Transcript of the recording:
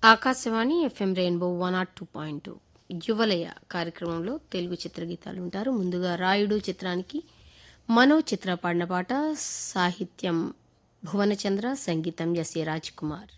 Akashvani FM rainbow 102.2 యువలయ కార్యక్రమంలో తెలుగు చిత్రగీతాలు ఉంటారు. ముందుగా రాయుడు చిత్రానికి మనో చిత్ర పాడిన పాట, సాహిత్యం భువనచంద్ర, సంగీతం ఎస్.ఏ. రాజ్ కుమార్.